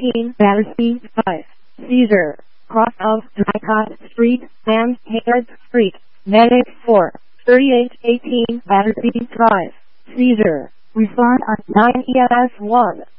18 Battersea Drive, Caesar, cross of Draycott Street and Hayard Street, Medic 4, 3818 Battersea Drive, Caesar. Respond on 9ES1.